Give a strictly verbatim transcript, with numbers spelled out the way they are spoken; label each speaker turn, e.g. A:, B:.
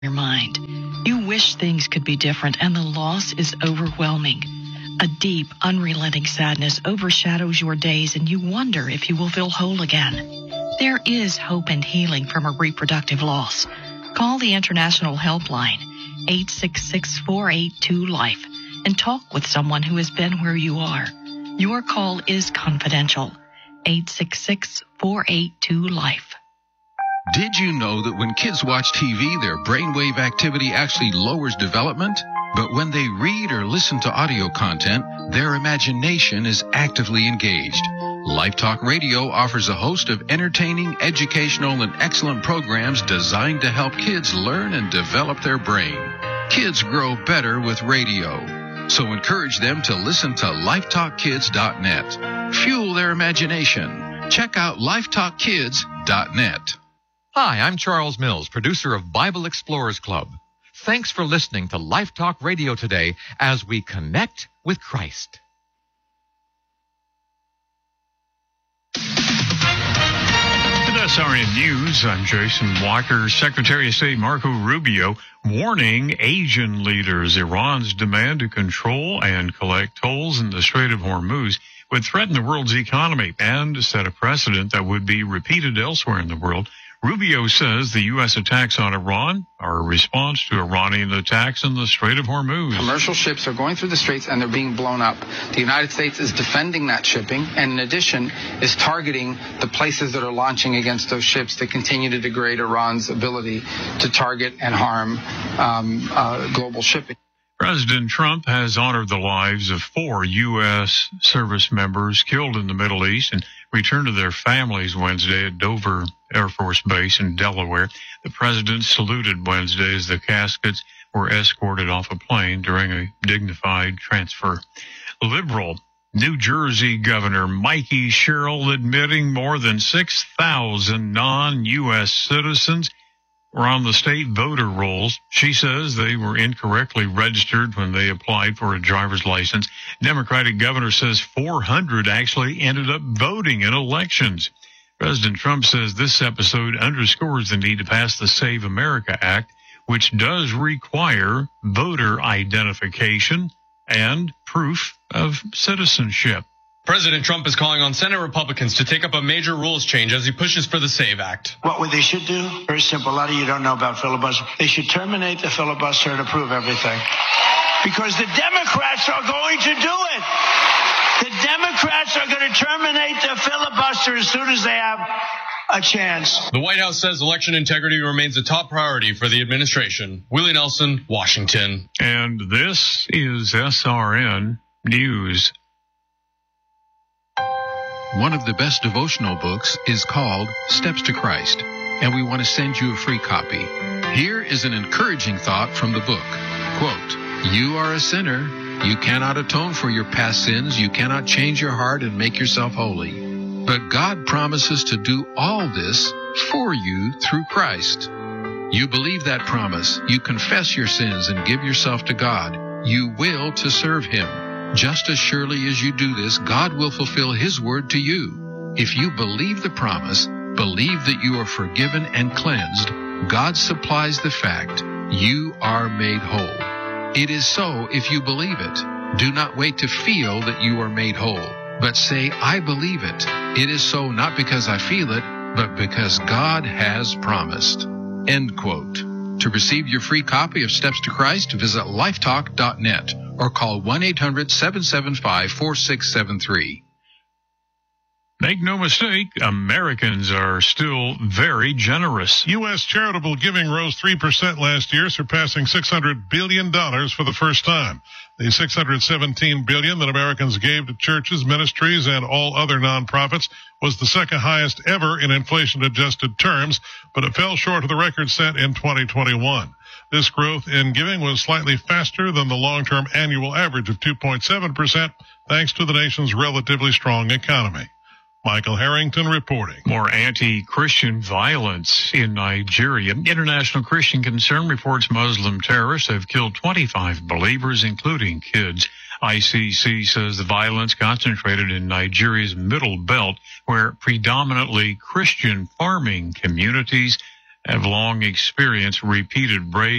A: your mind. You wish things could be different, and the loss is overwhelming. A deep, unrelenting sadness overshadows your days, and you wonder if you will feel whole again. There is hope and healing from a reproductive loss. Call the International Helpline, eight six six, four eight two, LIFE, and talk with someone who has been where you are. Your call is confidential, eight six six, four eight two, LIFE.
B: Did you know that when kids watch T V, their brainwave activity actually lowers development? But when they read or listen to audio content, their imagination is actively engaged. Life Talk Radio offers a host of entertaining, educational, and excellent programs designed to help kids learn and develop their brain. Kids grow better with radio. So encourage them to listen to life talk kids dot net. Fuel their imagination. Check out life talk kids dot net.
C: Hi, I'm Charles Mills, producer of Bible Explorers Club. Thanks for listening to Life Talk Radio today as we connect with Christ.
D: With S R N News, I'm Jason Walker. Secretary of State Marco Rubio warning Asian leaders Iran's demand to control and collect tolls in the Strait of Hormuz would threaten the world's economy and set a precedent that would be repeated elsewhere in the world. Rubio says the U S attacks on Iran are a response to Iranian attacks in the Strait of Hormuz.
E: Commercial ships are going through the straits and they're being blown up. The United States is defending that shipping and in addition is targeting the places that are launching against those ships that continue to degrade Iran's ability to target and harm um, uh, global shipping.
D: President Trump has honored the lives of four U S service members killed in the Middle East and returned to their families Wednesday at Dover Air Force Base in Delaware. The president saluted Wednesday as the caskets were escorted off a plane during a dignified transfer. Liberal New Jersey Governor Mikey Sherrill admitting more than six thousand non-U S citizens were on the state voter rolls. She says they were incorrectly registered when they applied for a driver's license. Democratic governor says four hundred actually ended up voting in elections. President Trump says this episode underscores the need to pass the Save America Act, which does require voter identification and proof of citizenship.
F: President Trump is calling on Senate Republicans to take up a major rules change as he pushes for the SAVE Act.
G: What would they should do? Very simple. A lot of you don't know about filibuster. They should terminate the filibuster and approve everything. Because the Democrats are going to do it. The Democrats are going to terminate the filibuster as soon as they have a chance.
F: The White House says election integrity remains a top priority for the administration. Willie Nelson, Washington.
D: And this is S R N News.
B: One of the best devotional books is called Steps to Christ, and we want to send you a free copy. Here is an encouraging thought from the book. Quote, "You are a sinner. You cannot atone for your past sins. You cannot change your heart and make yourself holy. But God promises to do all this for you through Christ. You believe that promise. You confess your sins and give yourself to God. You will to serve Him. Just as surely as you do this, God will fulfill His word to you. If you believe the promise, believe that you are forgiven and cleansed, God supplies the fact you are made whole. It is so if you believe it. Do not wait to feel that you are made whole, but say, I believe it. It is so not because I feel it, but because God has promised." End quote. To receive your free copy of Steps to Christ, visit life talk dot net or call one eight hundred, seven seven five, four six seven three.
D: Make no mistake, Americans are still very generous.
H: U S charitable giving rose three percent last year, surpassing six hundred billion dollars for the first time. The six hundred seventeen billion dollars that Americans gave to churches, ministries, and all other nonprofits was the second highest ever in inflation-adjusted terms, but it fell short of the record set in twenty twenty-one. This growth in giving was slightly faster than the long-term annual average of two point seven percent, thanks to the nation's relatively strong economy. Michael Harrington reporting.
D: More anti-Christian violence in Nigeria. International Christian Concern reports Muslim terrorists have killed twenty-five believers, including kids. I C C says the violence concentrated in Nigeria's Middle Belt, where predominantly Christian farming communities have long experienced repeated brave